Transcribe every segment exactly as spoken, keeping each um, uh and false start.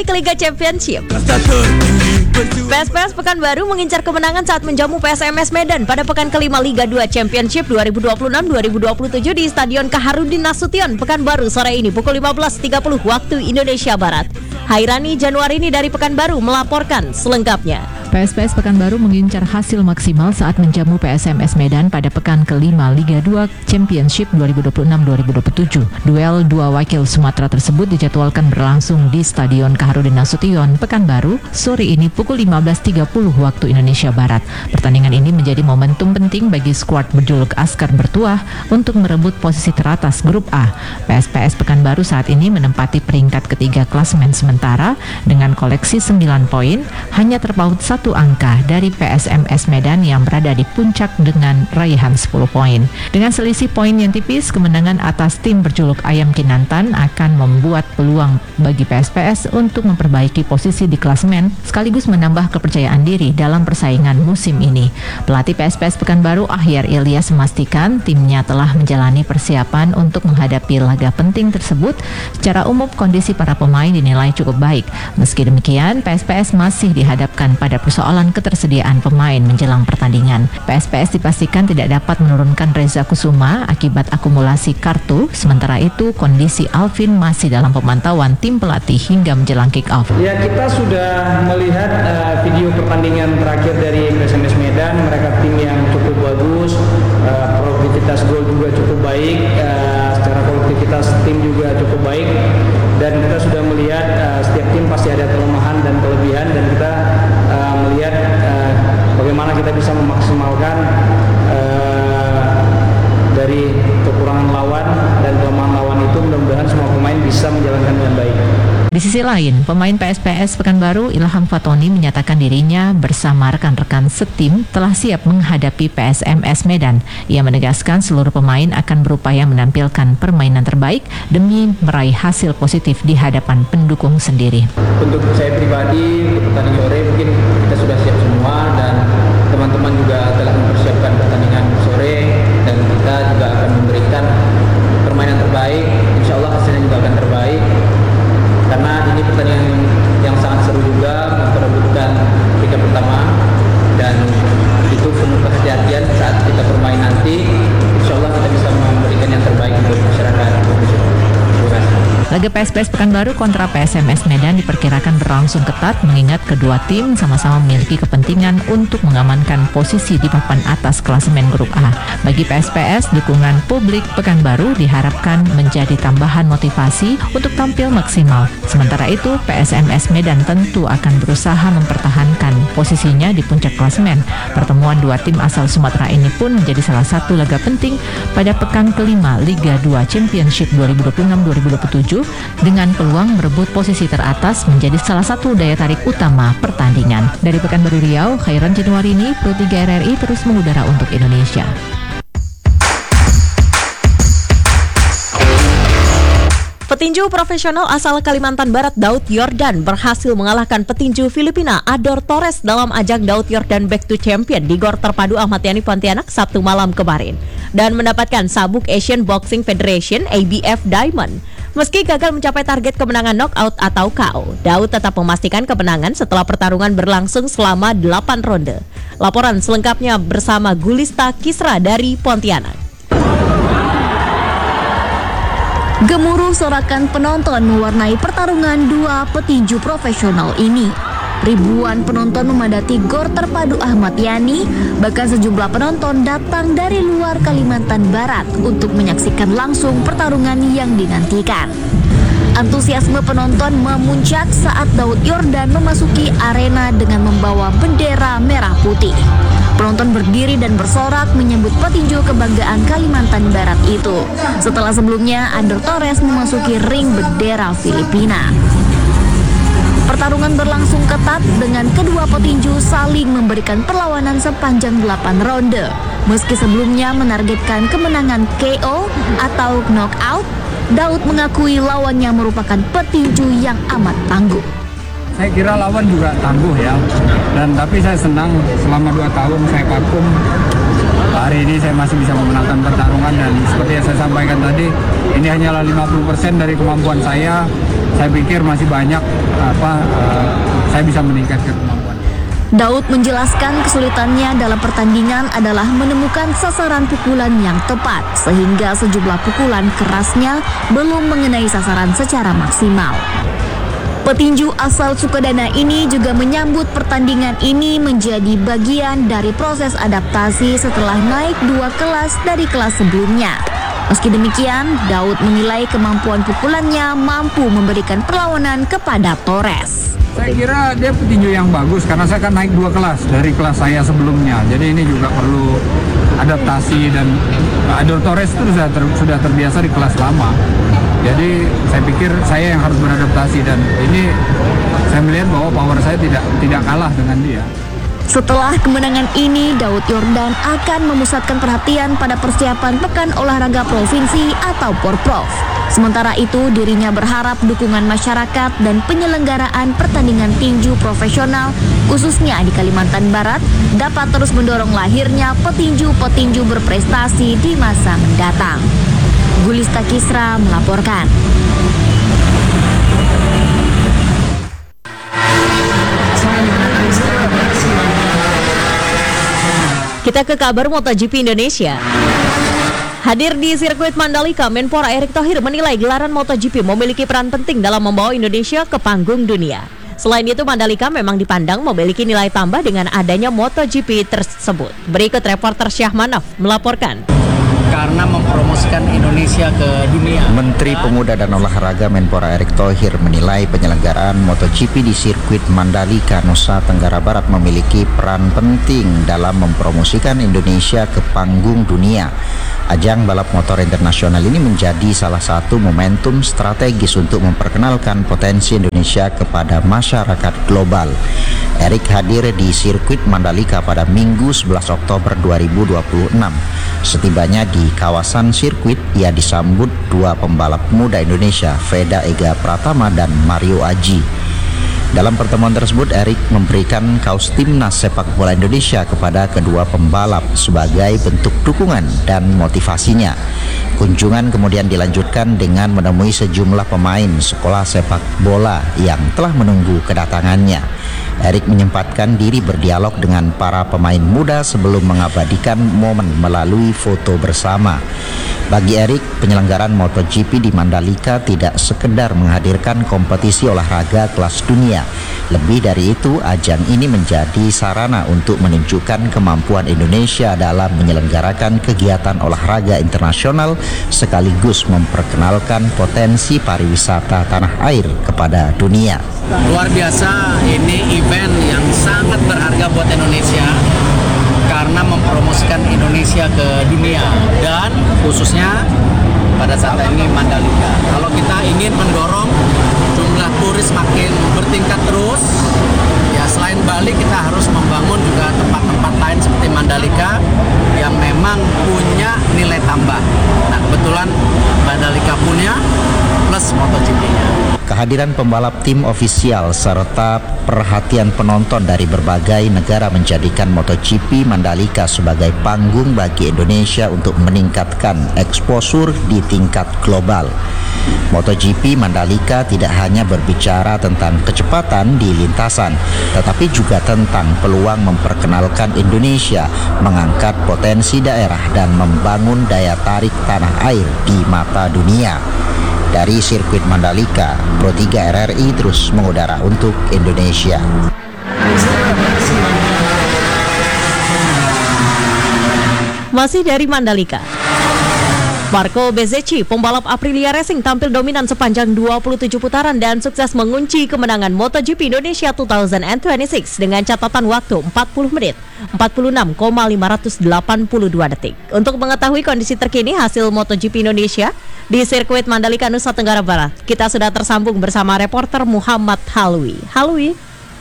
naik ke Liga Championship. P S P S Pekanbaru mengincar kemenangan saat menjamu P S M S Medan pada pekan kelima Liga dua Championship dua ribu dua puluh enam dua ribu dua puluh tujuh di Stadion Kaharudin Nasution, Pekanbaru sore ini pukul lima belas tiga puluh waktu Indonesia Barat. Hairani Januarini dari Pekanbaru melaporkan selengkapnya. P S P S Pekanbaru mengincar hasil maksimal saat menjamu P S M S Medan pada pekan kelima Liga dua Championship dua ribu dua puluh enam dua ribu dua puluh tujuh. Duel dua wakil Sumatera tersebut dijadwalkan berlangsung di Stadion Kaharudin Nasution, Pekanbaru sore ini pukul lima belas tiga puluh waktu Indonesia Barat. Pertandingan ini menjadi momentum penting bagi skuad berjuluk Askar Bertuah untuk merebut posisi teratas grup A. P S P S Pekanbaru saat ini menempati peringkat ketiga klasemen sementara dengan koleksi sembilan poin, hanya terpaut satu angka dari P S M S Medan yang berada di puncak dengan raihan sepuluh poin. Dengan selisih poin yang tipis, kemenangan atas tim berjuluk Ayam Kinantan akan membuat peluang bagi P S P S untuk memperbaiki posisi di klasemen sekaligus menambah kepercayaan diri dalam persaingan musim ini. Pelatih P S P S Pekanbaru Ahyar Ilyas memastikan timnya telah menjalani persiapan untuk menghadapi laga penting tersebut. Secara umum kondisi para pemain dinilai cukup baik. Meski demikian, P S P S masih dihadapkan pada persoalan ketersediaan pemain menjelang pertandingan. P S P S dipastikan tidak dapat menurunkan Reza Kusuma akibat akumulasi kartu. Sementara itu, kondisi Alvin masih dalam pemantauan tim pelatih hingga menjelang kick-off. Ya, kita sudah melihat uh, video pertandingan terakhir dari P S M S Medan. Mereka tim yang cukup bagus, uh, produktivitas gol juga cukup baik, uh, secara produktivitas tim juga cukup baik. Dan kita sudah melihat uh, setiap tim pasti ada kelemahan dan kelebihan, dan kita uh, melihat uh, bagaimana kita bisa memaksimalkan uh, dari kekurangan lawan dan kelemahan lawan itu. Mudah-mudahan semua pemain bisa menjalankan dengan baik. Di sisi lain, pemain P S P S Pekanbaru Ilham Fatoni menyatakan dirinya bersama rekan-rekan setim telah siap menghadapi P S M S Medan. Ia menegaskan seluruh pemain akan berupaya menampilkan permainan terbaik demi meraih hasil positif di hadapan pendukung sendiri. Untuk saya pribadi, untuk pertandingan sore mungkin kita sudah siap semua, dan teman-teman juga telah mempersiapkan pertandingan sore, dan kita juga akan memberikan permainan terbaik. Insya Allah hasilnya juga akan terbaik, karena ini pertandingan yang sangat seru juga, memperebutkan tiga pertama, dan itu penuh kehati-hatian saat kita bermain nanti. Insya Allah kita bisa memberikan yang terbaik untuk masyarakat. Laga P S P S Pekanbaru kontra P S M S Medan diperkirakan berlangsung ketat mengingat kedua tim sama-sama memiliki kepentingan untuk mengamankan posisi di papan atas klasemen grup A. Bagi P S P S, dukungan publik Pekanbaru diharapkan menjadi tambahan motivasi untuk tampil maksimal. Sementara itu, P S M S Medan tentu akan berusaha mempertahankan posisinya di puncak klasemen. Pertemuan dua tim asal Sumatera ini pun menjadi salah satu laga penting pada pekan kelima Liga dua Championship dua ribu dua puluh enam dua ribu dua puluh tujuh dengan peluang merebut posisi teratas menjadi salah satu daya tarik utama pertandingan. Dari Pekanbaru Riau, Khairan Januarini, Pro tiga R R I terus mengudara untuk Indonesia. Petinju profesional asal Kalimantan Barat Daud Yordan berhasil mengalahkan petinju Filipina Ador Torres dalam ajang Daud Yordan Back to Champion di Gor Terpadu Ahmad Yani Pontianak Sabtu malam kemarin dan mendapatkan sabuk Asian Boxing Federation A B F Diamond. Meski gagal mencapai target kemenangan knockout atau K O, Daud tetap memastikan kemenangan setelah pertarungan berlangsung selama delapan ronde. Laporan selengkapnya bersama Gulista Kisra dari Pontianak. Gemuruh sorakan penonton mewarnai pertarungan dua petinju profesional ini. Ribuan penonton memadati Gor Terpadu Ahmad Yani, bahkan sejumlah penonton datang dari luar Kalimantan Barat untuk menyaksikan langsung pertarungan yang dinantikan. Antusiasme penonton memuncak saat Daud Yordan memasuki arena dengan membawa bendera merah putih. Penonton berdiri dan bersorak menyambut petinju kebanggaan Kalimantan Barat itu. Setelah sebelumnya Ador Torres memasuki ring bendera Filipina. Pertarungan berlangsung ketat dengan kedua petinju saling memberikan perlawanan sepanjang delapan ronde. Meski sebelumnya menargetkan kemenangan K O atau knockout, Daud mengakui lawannya merupakan petinju yang amat tangguh. Saya kira lawan juga tangguh ya, dan tapi saya senang selama dua tahun saya vakum. Hari ini saya masih bisa memenangkan pertarungan, dan seperti yang saya sampaikan tadi, ini hanyalah lima puluh persen dari kemampuan saya. saya pikir masih banyak apa uh, saya bisa meningkatkan kemampuan. Daud menjelaskan kesulitannya dalam pertandingan adalah menemukan sasaran pukulan yang tepat, sehingga sejumlah pukulan kerasnya belum mengenai sasaran secara maksimal. Petinju asal Sukadana ini juga menyambut pertandingan ini menjadi bagian dari proses adaptasi setelah naik dua kelas dari kelas sebelumnya. Meski demikian, Daud menilai kemampuan pukulannya mampu memberikan perlawanan kepada Torres. Saya kira dia petinju yang bagus karena saya kan naik dua kelas dari kelas saya sebelumnya. Jadi ini juga perlu adaptasi dan Ador Torres itu sudah ter, sudah terbiasa di kelas lama. Jadi saya pikir saya yang harus beradaptasi dan ini saya melihat bahwa power saya tidak tidak kalah dengan dia. Setelah kemenangan ini, Daud Yordan akan memusatkan perhatian pada persiapan Pekan Olahraga Provinsi atau Porprov. Sementara itu, dirinya berharap dukungan masyarakat dan penyelenggaraan pertandingan tinju profesional, khususnya di Kalimantan Barat, dapat terus mendorong lahirnya petinju-petinju berprestasi di masa mendatang. Gulista Kisra melaporkan. Kita ke kabar MotoGP Indonesia. Hadir di sirkuit Mandalika, Menpora Erick Thohir menilai gelaran MotoGP memiliki peran penting dalam membawa Indonesia ke panggung dunia. Selain itu, Mandalika memang dipandang memiliki nilai tambah dengan adanya MotoGP tersebut. Berikut reporter Syahmanaf melaporkan. Karena mempromosikan Indonesia ke dunia. Menteri Pemuda dan Olahraga Menpora Erick Thohir menilai penyelenggaraan MotoGP di sirkuit Mandalika, Nusa Tenggara Barat memiliki peran penting dalam mempromosikan Indonesia ke panggung dunia. Ajang balap motor internasional ini menjadi salah satu momentum strategis untuk memperkenalkan potensi Indonesia kepada masyarakat global. Erick hadir di sirkuit Mandalika pada Minggu sebelas Oktober dua ribu dua puluh enam. Setibanya di kawasan sirkuit, ia disambut dua pembalap muda Indonesia, Veda Ega Pratama dan Mario Aji. Dalam pertemuan tersebut, Erick memberikan kaos timnas sepak bola Indonesia kepada kedua pembalap sebagai bentuk dukungan dan motivasinya. Kunjungan kemudian dilanjutkan dengan menemui sejumlah pemain sekolah sepak bola yang telah menunggu kedatangannya. Erick menyempatkan diri berdialog dengan para pemain muda sebelum mengabadikan momen melalui foto bersama. Bagi Erick, penyelenggaraan MotoGP di Mandalika tidak sekedar menghadirkan kompetisi olahraga kelas dunia. Lebih dari itu, ajang ini menjadi sarana untuk menunjukkan kemampuan Indonesia dalam menyelenggarakan kegiatan olahraga internasional sekaligus memperkenalkan potensi pariwisata tanah air kepada dunia. Luar biasa, ini event yang sangat berharga buat Indonesia karena mempromosikan Indonesia ke dunia dan khususnya pada saat ini Mandalika. Kalau kita ingin mendorong jumlah turis makin bertingkat terus, ya selain Bali kita harus membangun juga tempat-tempat lain seperti Mandalika yang memang punya nilai tambah. Nah, kebetulan Mandalika punya plus MotoGP-nya. Kehadiran pembalap tim ofisial serta perhatian penonton dari berbagai negara menjadikan MotoGP Mandalika sebagai panggung bagi Indonesia untuk meningkatkan eksposur di tingkat global. MotoGP Mandalika tidak hanya berbicara tentang kecepatan di lintasan, tetapi juga tentang peluang memperkenalkan Indonesia, mengangkat potensi daerah dan membangun daya tarik tanah air di mata dunia. Dari sirkuit Mandalika, Pro tiga R R I terus mengudara untuk Indonesia. Masih dari Mandalika, Marco Bezzecchi, pembalap Aprilia Racing, tampil dominan sepanjang dua puluh tujuh putaran dan sukses mengunci kemenangan MotoGP Indonesia dua ribu dua puluh enam dengan catatan waktu empat puluh menit empat puluh enam koma lima delapan dua detik. Untuk mengetahui kondisi terkini hasil MotoGP Indonesia di sirkuit Mandalika, Nusa Tenggara Barat, kita sudah tersambung bersama reporter Muhammad Halwi. Halwi.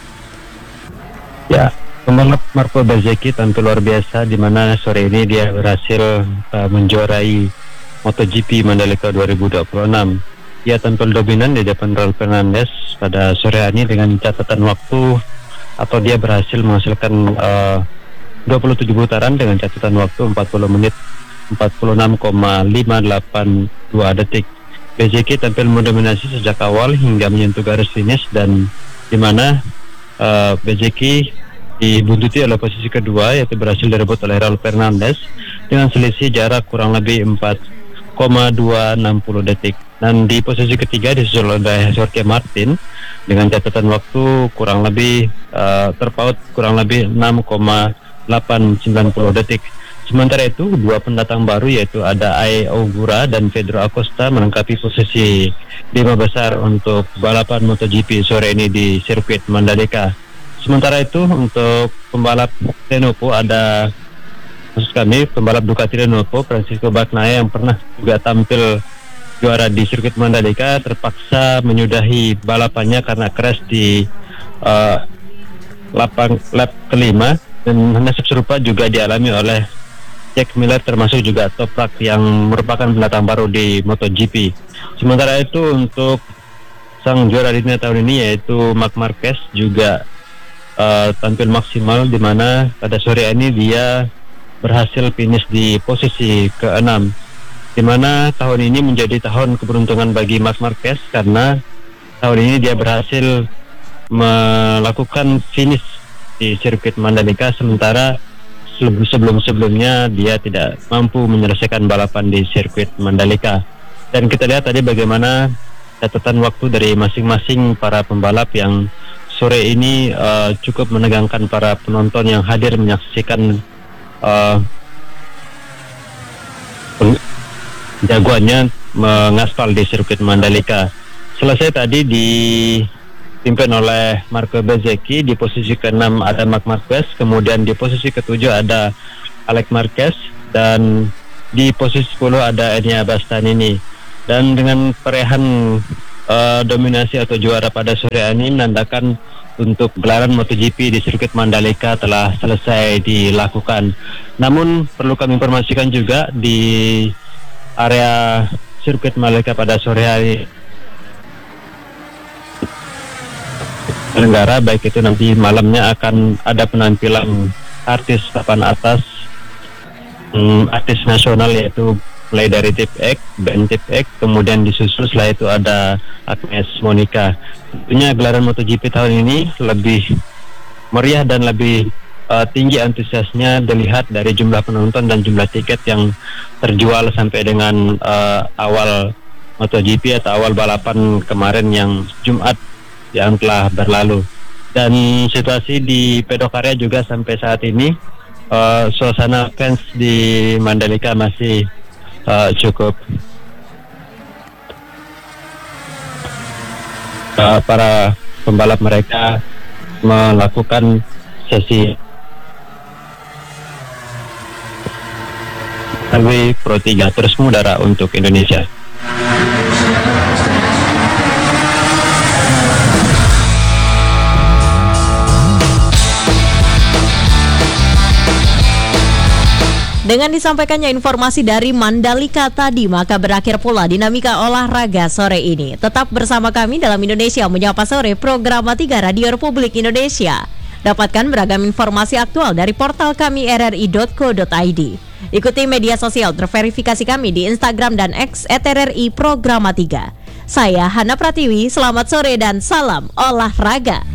Ya, pembalap Marco Bezzecchi tampil luar biasa di mana sore ini dia berhasil uh, menjuarai MotoGP Mandalika dua ribu dua puluh enam. Ia tampil dominan di depan Raul Fernandez pada sore hari ini dengan catatan waktu atau dia berhasil menghasilkan uh, dua puluh tujuh putaran dengan catatan waktu empat puluh menit empat puluh enam koma lima delapan dua detik. B J K tampil mendominasi sejak awal hingga menyentuh garis finish, dan di mana uh, B J K dibuntuti oleh posisi kedua, yaitu berhasil direbut oleh Raul Fernandez dengan selisih jarak kurang lebih empat koma dua enam nol detik. Dan di posisi ketiga disusul oleh Jorge Martin dengan catatan waktu kurang lebih uh, terpaut kurang lebih enam koma delapan sembilan nol detik. Sementara itu, dua pendatang baru yaitu ada Ai Ogura dan Pedro Acosta melengkapi posisi lima besar untuk balapan MotoGP sore ini di sirkuit Mandalika. Sementara itu, untuk pembalap Lenovo ada maksud kami pembalap Ducati Lenovo Francisco Bagnaia yang pernah juga tampil juara di sirkuit Mandalika terpaksa menyudahi balapannya karena crash di uh, lapang lap kelima, dan nasib serupa juga dialami oleh Jack Miller, termasuk juga Toprak yang merupakan pendatang baru di MotoGP. Sementara itu, untuk sang juara dunia tahun ini yaitu Marc Marquez juga uh, tampil maksimal, di mana pada sore ini dia berhasil finish di posisi keenam, di mana tahun ini menjadi tahun keberuntungan bagi Marc Marquez karena tahun ini dia berhasil melakukan finish di sirkuit Mandalika, sementara sebelum-sebelumnya dia tidak mampu menyelesaikan balapan di sirkuit Mandalika. Dan kita lihat tadi bagaimana catatan waktu dari masing-masing para pembalap yang sore ini uh, cukup menegangkan para penonton yang hadir menyaksikan uh, jagoannya mengaspal di sirkuit Mandalika. Selesai tadi di dipimpin oleh Marco Bezzecchi. Di posisi keenam ada Marc Marquez, kemudian di posisi ketujuh ada Alex Marquez, dan di posisi sepuluh ada Enea Bastianini. Dan dengan perehan uh, dominasi atau juara pada sore ini menandakan untuk gelaran MotoGP di sirkuit Mandalika telah selesai dilakukan. Namun perlu kami informasikan juga di area sirkuit Mandalika pada sore hari Tenggara, baik itu nanti malamnya akan ada penampilan artis papan atas, hmm, artis nasional yaitu mulai dari Tip X, band Tip X, kemudian disusul setelah itu ada Agnes Monica. Tentunya gelaran MotoGP tahun ini lebih meriah dan lebih uh, tinggi antusiasnya dilihat dari jumlah penonton dan jumlah tiket yang terjual sampai dengan uh, awal MotoGP atau awal balapan kemarin yang Jumat yang telah berlalu. Dan situasi di Pedok Area juga sampai saat ini uh, suasana fans di Mandalika masih uh, cukup uh, para pembalap mereka melakukan sesi Highway Pro tiga terus mengudara untuk Indonesia. Dengan disampaikannya informasi dari Mandalika tadi, maka berakhir pula dinamika olahraga sore ini. Tetap bersama kami dalam Indonesia Menyapa Sore, program tiga Radio Republik Indonesia. Dapatkan beragam informasi aktual dari portal kami r r i dot co dot i d. Ikuti media sosial terverifikasi kami di Instagram dan X et r r i Programa tiga. Saya Hana Pratiwi, selamat sore dan salam olahraga.